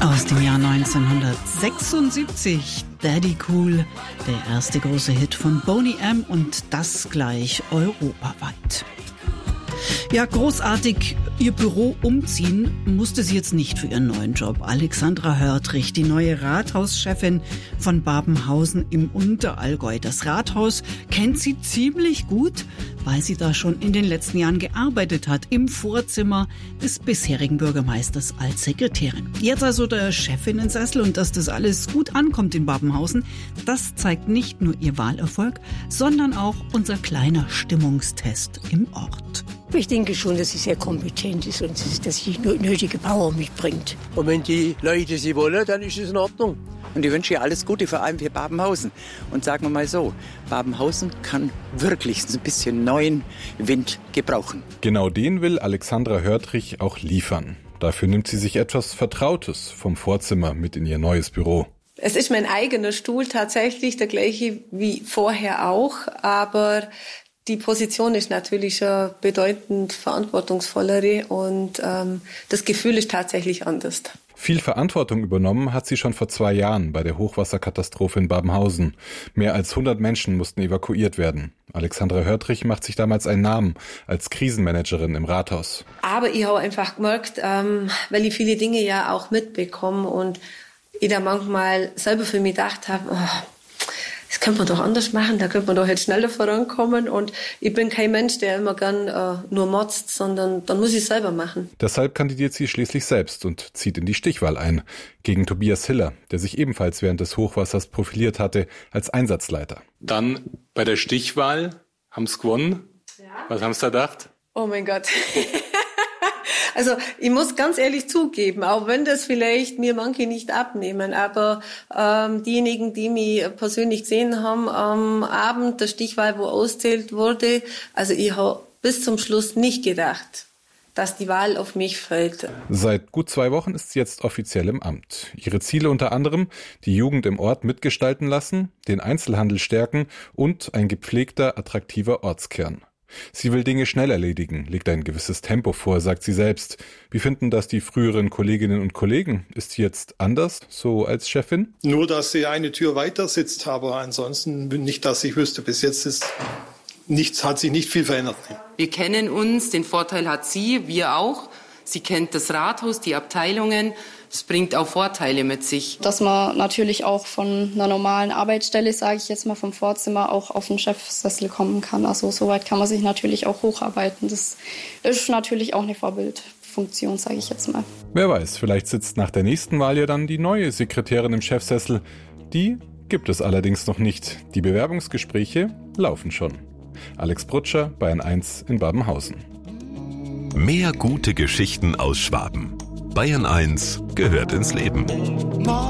Aus dem Jahr 1976, Daddy Cool, der erste große Hit von Boney M. und das gleich europaweit. Ja, großartig. Ihr Büro umziehen musste sie jetzt nicht für ihren neuen Job. Alexandra Hörtrich, die neue Rathauschefin von Babenhausen im Unterallgäu. Das Rathaus kennt sie ziemlich gut, weil sie da schon in den letzten Jahren gearbeitet hat, im Vorzimmer des bisherigen Bürgermeisters als Sekretärin. Jetzt also der Chefinnensessel, und dass das alles gut ankommt in Babenhausen, das zeigt nicht nur ihr Wahlerfolg, sondern auch unser kleiner Stimmungstest im Ort. Ich denke schon, dass sie sehr kompetent ist und dass sie nötige Power mitbringt. Und wenn die Leute sie wollen, dann ist es in Ordnung. Und ich wünsche ihr alles Gute, vor allem für Babenhausen. Und sagen wir mal so, Babenhausen kann wirklich ein bisschen neuen Wind gebrauchen. Genau den will Alexandra Hörtrich auch liefern. Dafür nimmt sie sich etwas Vertrautes vom Vorzimmer mit in ihr neues Büro. Es ist mein eigener Stuhl tatsächlich, der gleiche wie vorher auch, aber die Position ist natürlich schon bedeutend verantwortungsvollere und das Gefühl ist tatsächlich anders. Viel Verantwortung übernommen hat sie schon vor 2 Jahren bei der Hochwasserkatastrophe in Babenhausen. Mehr als 100 Menschen mussten evakuiert werden. Alexandra Hörtrich macht sich damals einen Namen als Krisenmanagerin im Rathaus. Aber ich habe einfach gemerkt, weil ich viele Dinge ja auch mitbekomme und ich da manchmal selber für mich gedacht habe, das könnte man doch anders machen, da könnte man doch jetzt schneller vorankommen. Und ich bin kein Mensch, der immer gern nur motzt, sondern dann muss ich es selber machen. Deshalb kandidiert sie schließlich selbst und zieht in die Stichwahl ein. Gegen Tobias Hiller, der sich ebenfalls während des Hochwassers profiliert hatte als Einsatzleiter. Dann bei der Stichwahl haben sie gewonnen. Ja. Was haben sie da gedacht? Oh mein Gott. Also ich muss ganz ehrlich zugeben, auch wenn das vielleicht mir manche nicht abnehmen, aber diejenigen, die mich persönlich gesehen haben am Abend der Stichwahl, wo auszählt wurde, also ich habe bis zum Schluss nicht gedacht, dass die Wahl auf mich fällt. Seit gut 2 Wochen ist sie jetzt offiziell im Amt. Ihre Ziele unter anderem: die Jugend im Ort mitgestalten lassen, den Einzelhandel stärken und ein gepflegter, attraktiver Ortskern. Sie will Dinge schnell erledigen, legt ein gewisses Tempo vor, sagt sie selbst. Wie finden das die früheren Kolleginnen und Kollegen? Ist sie jetzt anders, so als Chefin? Nur, dass sie eine Tür weiter sitzt, aber ansonsten nicht, dass ich wüsste. Bis jetzt hat sich nicht viel verändert. Wir kennen uns, den Vorteil hat sie, wir auch. Sie kennt das Rathaus, die Abteilungen. Das bringt auch Vorteile mit sich. Dass man natürlich auch von einer normalen Arbeitsstelle, sage ich jetzt mal vom Vorzimmer, auch auf den Chefsessel kommen kann. Also soweit kann man sich natürlich auch hocharbeiten. Das ist natürlich auch eine Vorbildfunktion, sage ich jetzt mal. Wer weiß, vielleicht sitzt nach der nächsten Wahl ja dann die neue Sekretärin im Chefsessel. Die gibt es allerdings noch nicht. Die Bewerbungsgespräche laufen schon. Alex Brutscher, Bayern 1 in Babenhausen. Mehr gute Geschichten aus Schwaben. Bayern 1 gehört ins Leben.